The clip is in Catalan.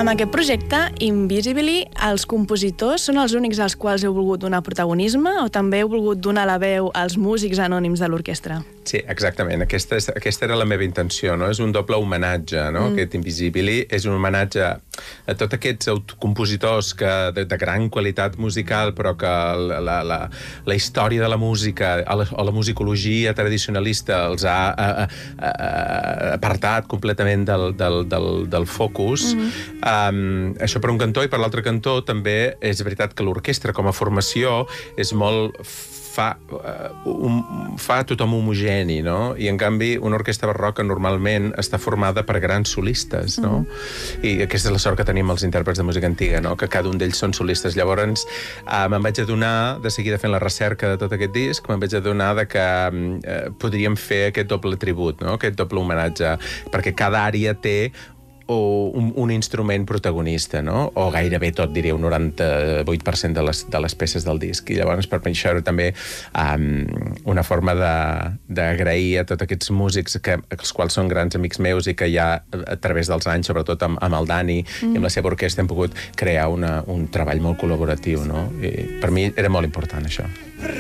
Amb aquest projecte, Invisibly, els compositors són els únics als quals heu volgut donar protagonisme o també heu volgut donar la veu als músics anònims de l'orquestra? Sí, exactament. Aquesta era la meva intenció, no? És un doble homenatge, no? Aquest Invisibly és un homenatge a tots aquests compositors de gran qualitat musical, però que la història de la música o la musicologia tradicionalista els ha apartat completament del focus. Això per un cantó, i per l'altre cantó també és veritat que l'orquestra com a formació és molt... fa tothom homogeni, no? I, en canvi, una orquestra barroca normalment està formada per grans solistes, no? I aquesta és la sort que tenim els intèrprets de música antiga, no? Que cada un d'ells són solistes. Llavors, me'n vaig adonar, de seguida fent la recerca de tot aquest disc, me'n vaig adonar que podríem fer aquest doble tribut, no? Aquest doble homenatge, perquè cada àrea té un instrument protagonista, no? O gairebé tot, diria, un 98% de les peces del disc. I llavors, per això era també una forma d'agrair a tots aquests músics, els quals són grans amics meus i que ja, a través dels anys, sobretot amb el Dani i amb la seva orquestra, hem pogut crear un treball molt col·laboratiu, no? I per mi era molt important, això.